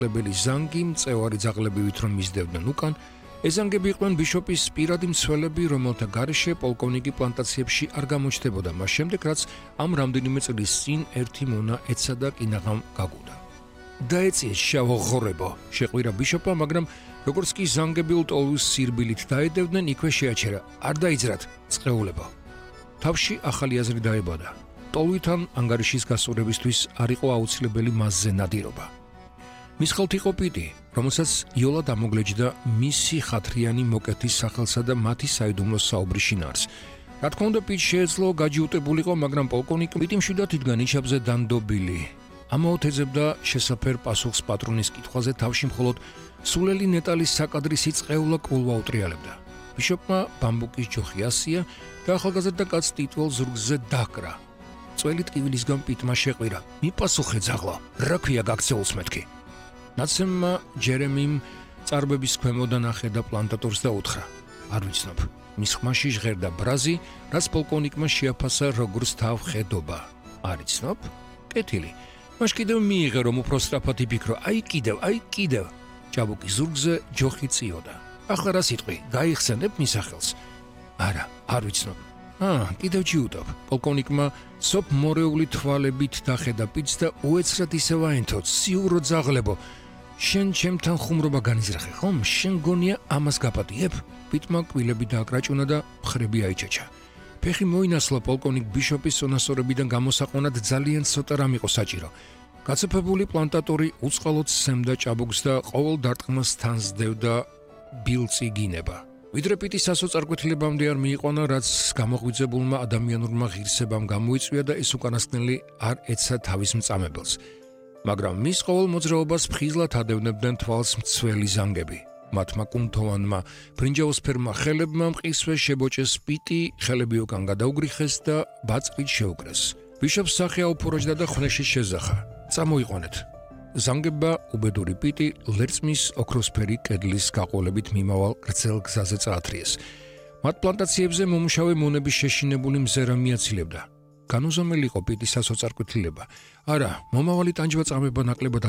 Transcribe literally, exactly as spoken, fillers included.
ლებელი ზანგი მწევარი ძაღლებივით რომ მისდევდნენ უკან, ეს ზანგები იყვნენ ბიშოპის პირადი მცველები, რომელთა გარეშე პოლკოვნიკი პლანტაციებში არ გამოჩნდებოდა მას შემდეგ, რაც ამ რამდენიმე წლის წინ ერთი მონა ეცა და კინაღამ გაგუდა. დაეციეს შავ ღორებო, შეყვირა ბიშოპმა, მაგრამ როგორც კი ზანგები ლტოლვის სირბილით დაედევდნენ, იქვე შეაჩერა, არ დაიძრათ, წყეულებო. თავში ახალი აზრი დაებადა. ტოლვითან ანგარიშის გასწორებისთვის არ იყო აუცილებელი მასზე ნადირობა. მის ხელთ იყო პიტი, რომელსაც იოლად ამოგლეჯდა მისი ხათრიანი მოკეთის სახელსა და მათი საიდუმლოს საუბრის შინაარს. რა თქმა უნდა, პიტი შეეძლო გაჯიუტებულიყო, მაგრამ პოლკოვნიკი პიტი მშვიდად იდგა ნიშაბზე დანდობილი. ამაოდ ეძებდა შესაფერ პასუხს პატრონის კითხვაზე, თავში მხოლოდ სულელი ნეტალის საკადრისი წყევლა კულვა უტრიალებდა. ბიშოპმა ბამბუკის ჯოხი ასია და ახალგაზრდა კაცს ტიტველ ზურგზე დაკრა. წველი ტკივილისგან პიტმა შეყვირა. მიპასუხე ძაღლა, რა ქვია გაქცეულს მეთქი? ნაცემმა ჯერემიმ წარბების ქვემოდან ახედა პლანტატორს და უთხრა. არ ვიცნობ. მის ხმაში ჟღერდა ბრაზი, რაც პოლკოვნიკმა შეაფასა როგორც თავხედობა. არ იცნობ? კეთილი. მას კიდევ მიიღე, რომ უფრო სწრაფად იფიქრო. აი კიდევ, აი კიდევ. ჭაბუკის ზურგზე ჯოხი წიოდა. ახლა რა სიტყვი, გაიხსენებ მის სახელს? არა, არ ვიცნობ. აა, კიდევ ჯიუტობ. პოლკოვნიკმა სოფ მორეული თვალებით დახედა პიტს და უეცრად ისევ აენთო, ციურო ძაღლებო. შენ ჩემთან ხუმრობა განიზრახე, ხომ? შენ გონია ამას გაპატიებ? პიტმა კბილები დააკრაჭუნა და მხრები აიჩაჩა. ფეხი მოინასლა პოლკოვნიკ ბიშოპის სონასორებიდან გამოსაყვანად ძალიან ცოტა რამ იყო საჭირო. გაცოფებული პლანტატორი უწყალოდ სცემდა ჭაბუკს და ყოველ დარტყმას თანსდევდა ბილწიგინება. ვიდრე პიტი სასოწარკვეთილებამდე არ მიიყვანა, რაც გამოღვიძებულმა ადამიანურმა ღირსებამ გამოიწვია და ეს უკანასკნელი არ ეცა თავის მწამებელს. მაგრამ მის ყოველ მოძრაობას ფხიზლად ადევნებდნენ თვალს მცველი ზანგები. მათმა კუნთოვანმა ბრინჯაოსფერმა ხელებმა მყისვე შებოჭეს პიტი, ხელები უკან გადაუგრიხეს და ბაწყით შეუკრეს. ბიშოპს სახე აუფოროჯდა და ხვნეში შეზახა. წამოიყვანეთ. ზანგებმა უბედური პიტი ლერწმის ოქროსფერი კედლის გაყოლებით მიმავალ გრძელ გზაზე წაათრიეს. მათ პლანტაციებზე მომუშავე მონების შეშინებული მზერა მიაცილებდა. განუზომელი იყო პიტის სასოწარკვეთილება. არა, მომავალი ტანჯვა წამება ნაკლებად